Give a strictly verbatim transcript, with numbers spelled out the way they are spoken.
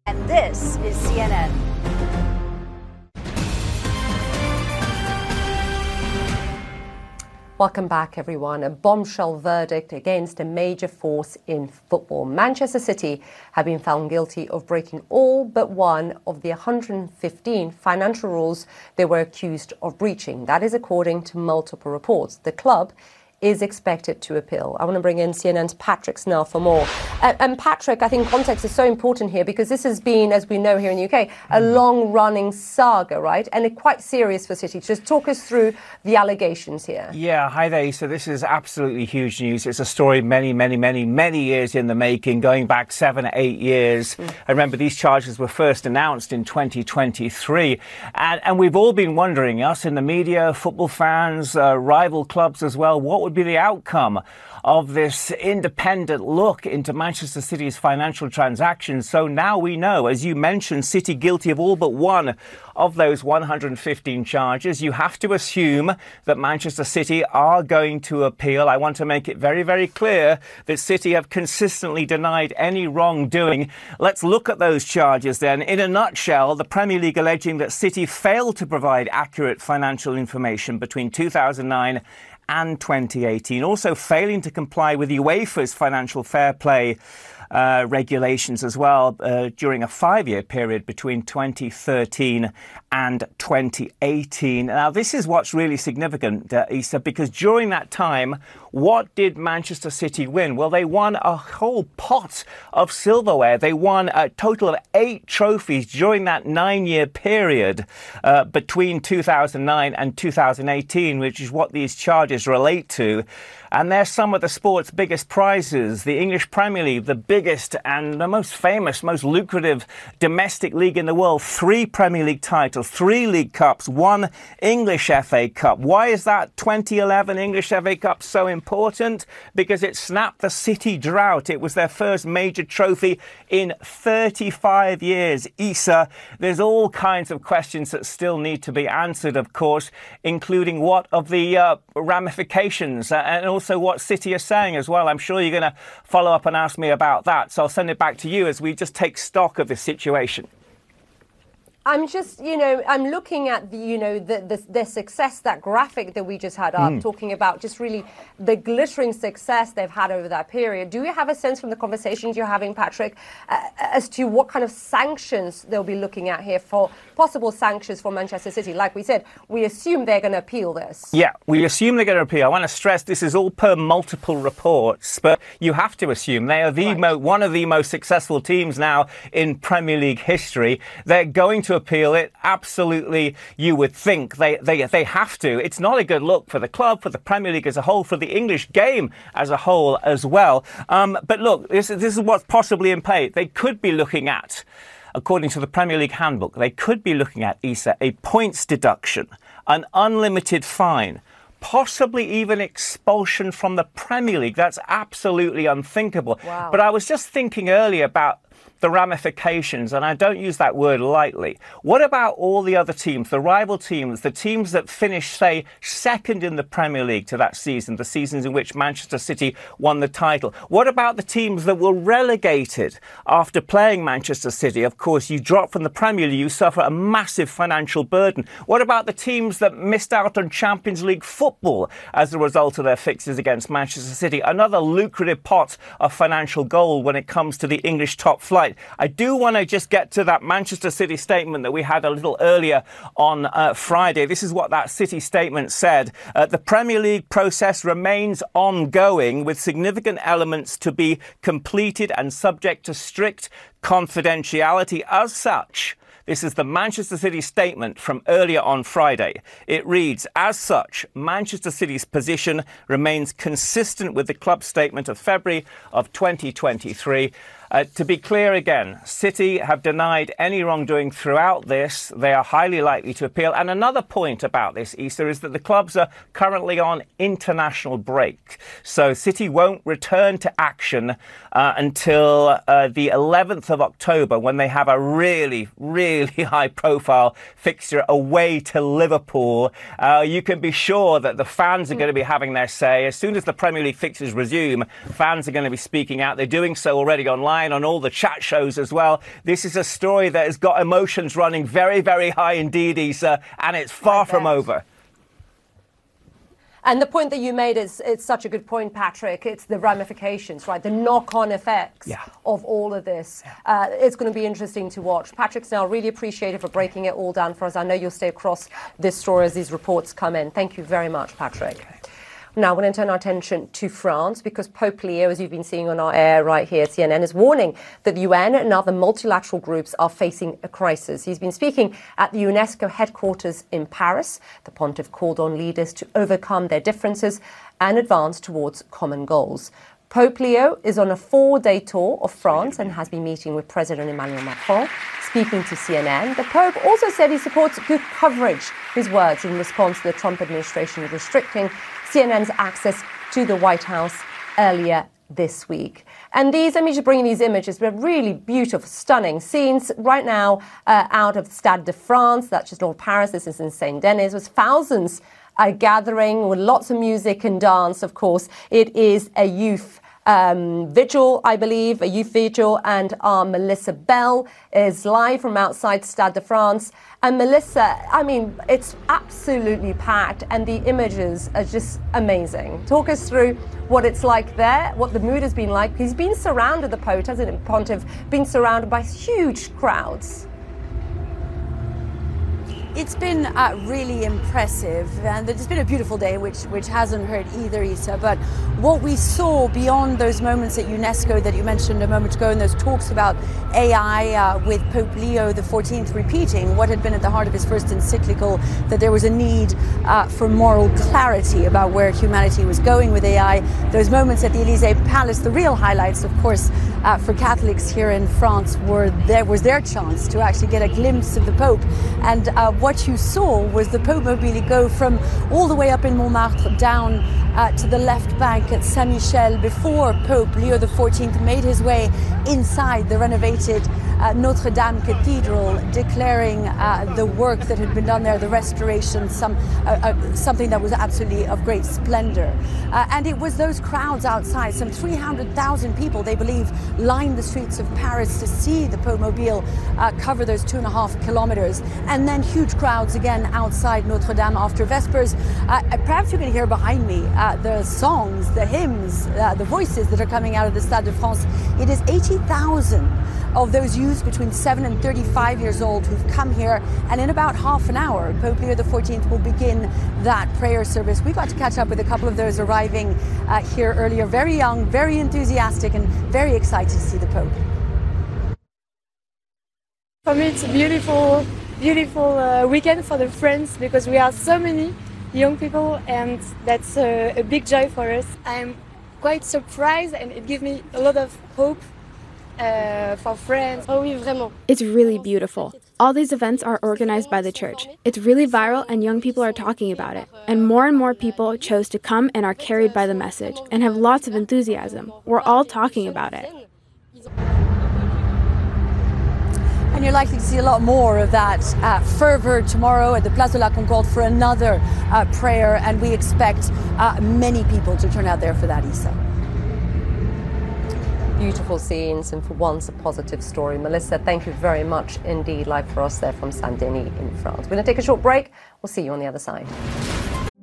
And this is C N N. Welcome back, everyone. A bombshell verdict against a major force in football. Manchester City have been found guilty of breaking all but one of the one hundred fifteen financial rules they were accused of breaching. That is according to multiple reports. The club is expected to appeal. I want to bring in C N N's Patrick Snell for more. Uh, and Patrick, I think context is so important here because this has been, as we know here in the U K, a long-running saga, right? And it's quite serious for City. Just talk us through the allegations here. Yeah, hi there. So this is absolutely huge news. It's a story many, many, many, many years in the making, going back seven, eight years. Mm. I remember these charges were first announced in twenty twenty-three. And, and we've all been wondering, us in the media, football fans, uh, rival clubs as well, what would be the outcome of this independent look into Manchester City's financial transactions. So now we know, as you mentioned, City guilty of all but one of those one hundred fifteen charges. You have to assume that Manchester City are going to appeal. I want to make it very, very clear that City have consistently denied any wrongdoing. Let's look at those charges then. In a nutshell, the Premier League alleging that City failed to provide accurate financial information between two thousand nine and twenty eighteen, also failing to comply with UEFA's financial fair play uh, regulations as well uh, during a five-year period between twenty thirteen and twenty eighteen. Now, this is what's really significant, uh, Issa, because during that time, what did Manchester City win? Well, they won a whole pot of silverware. They won a total of eight trophies during that nine-year period uh, between two thousand nine and two thousand eighteen, which is what these charges relate to. And they're some of the sport's biggest prizes. The English Premier League, the biggest and the most famous, most lucrative domestic league in the world. Three Premier League titles, three League Cups, one English F A Cup. Why is that twenty eleven English F A Cup so important? Because it snapped the City drought. It was their first major trophy in thirty-five years. Issa, there's all kinds of questions that still need to be answered, of course, including what of the uh, ramifications uh, and also Also, what City are saying as well. I'm sure you're going to follow up and ask me about that. So I'll send it back to you as we just take stock of this situation. I'm just, you know, I'm looking at the, you know, the, the, the success, that graphic that we just had up, mm. talking about just really the glittering success they've had over that period. Do you have a sense from the conversations you're having, Patrick, uh, as to what kind of sanctions they'll be looking at here for possible sanctions for Manchester City? Like we said, we assume they're going to appeal this. Yeah, we assume they're going to appeal. I want to stress this is all per multiple reports, but you have to assume they are the right. mo- one of the most successful teams now in Premier League history. They're going to appeal it. Absolutely, you would think they, they they have to. It's not a good look for the club, for the Premier League as a whole, for the English game as a whole as well. Um, but look, this, this is what's possibly in play. They could be looking at, according to the Premier League handbook, they could be looking at, Issa, a points deduction, an unlimited fine, possibly even expulsion from the Premier League. That's absolutely unthinkable. Wow. But I was just thinking earlier about the ramifications, and I don't use that word lightly. What about all the other teams, the rival teams, the teams that finished, say, second in the Premier League to that season, the seasons in which Manchester City won the title? What about the teams that were relegated after playing Manchester City? Of course, you drop from the Premier League, you suffer a massive financial burden. What about the teams that missed out on Champions League football as a result of their fixtures against Manchester City? Another lucrative pot of financial gold when it comes to the English top flight. I do want to just get to that Manchester City statement that we had a little earlier on uh, Friday. This is what that City statement said. Uh, the Premier League process remains ongoing with significant elements to be completed and subject to strict confidentiality. As such, this is the Manchester City statement from earlier on Friday. It reads, as such, Manchester City's position remains consistent with the club's statement of February of twenty twenty-three. Uh, to be clear again, City have denied any wrongdoing throughout this. They are highly likely to appeal. And another point about this, Issa, is that the clubs are currently on international break. So City won't return to action uh, until uh, the eleventh of October, when they have a really, really high-profile fixture away to Liverpool. Uh, you can be sure that the fans are going to be having their say. As soon as the Premier League fixtures resume, fans are going to be speaking out. They're doing so already online. online, on all the chat shows as well. This is a story that has got emotions running very, very high indeed, Isa, and it's far from over. And the point that you made is it's such a good point, Patrick. It's the ramifications, right? The knock-on effects yeah. of all of this. Uh, it's going to be interesting to watch. Patrick Snell, really appreciate it for breaking it all down for us. I know you'll stay across this story as these reports come in. Thank you very much, Patrick. Okay. Now, we're going to turn our attention to France because Pope Leo, as you've been seeing on our air right here at C N N, is warning that the U N and other multilateral groups are facing a crisis. He's been speaking at the UNESCO headquarters in Paris. The pontiff called on leaders to overcome their differences and advance towards common goals. Pope Leo is on a four-day tour of France and has been meeting with President Emmanuel Macron. Speaking to C N N, the Pope also said he supports good coverage, his words, in response to the Trump administration restricting C N N's access to the White House earlier this week. And these, let me just bring these images, they're really beautiful, stunning scenes right now uh, out of Stade de France, that's just north of Paris, this is in Saint Denis, with thousands uh, gathering with lots of music and dance, of course. It is a youth Um, vigil, I believe, a youth vigil, and our Melissa Bell is live from outside Stade de France. And Melissa, I mean, it's absolutely packed, and the images are just amazing. Talk us through what it's like there, what the mood has been like. He's been surrounded, the Pope, hasn't it, Pontiff, been surrounded by huge crowds. It's been uh, really impressive, and it's been a beautiful day, which which hasn't hurt either, Isa. But what we saw beyond those moments at UNESCO that you mentioned a moment ago, and those talks about A I uh, with Pope Leo the fourteenth repeating what had been at the heart of his first encyclical, that there was a need uh, for moral clarity about where humanity was going with A I. Those moments at the Élysée Palace, the real highlights, of course, uh, for Catholics here in France, were there was their chance to actually get a glimpse of the Pope. And uh, what you saw was the Pope Mobile go from all the way up in Montmartre down uh, to the left bank at Saint-Michel before Pope Leo the fourteenth made his way inside the renovated uh, Notre Dame Cathedral, declaring uh, the work that had been done there, the restoration, some uh, uh, something that was absolutely of great splendor. Uh, and it was those crowds outside, some three hundred thousand people, they believe, lined the streets of Paris to see the Pope Mobile uh, cover those two and a half kilometers. And then huge crowds again outside Notre Dame after Vespers. Uh, perhaps you can hear behind me uh, the songs, the hymns, uh, the voices that are coming out of the Stade de France. It is eighty thousand of those youths between seven and thirty-five years old who've come here, and in about half an hour, Pope Leo the fourteenth will begin that prayer service. We got to catch up with a couple of those arriving uh, here earlier, very young, very enthusiastic, and very excited to see the Pope. For me, it's a beautiful, beautiful uh, weekend for the friends, because we are so many young people, and that's uh, a big joy for us. I'm quite surprised, and it gives me a lot of hope uh, for friends. Oh, oui, vraiment. It's really beautiful. All these events are organized by the church. It's really viral, and young people are talking about it. And more and more people chose to come and are carried by the message and have lots of enthusiasm. We're all talking about it. And you're likely to see a lot more of that uh, fervor tomorrow at the Place de la Concorde for another uh, prayer, and we expect uh, many people to turn out there for that, Isa. Beautiful scenes, and for once a positive story. Melissa, thank you very much indeed, live for us there from Saint-Denis in France. We're going to take a short break. We'll see you on the other side.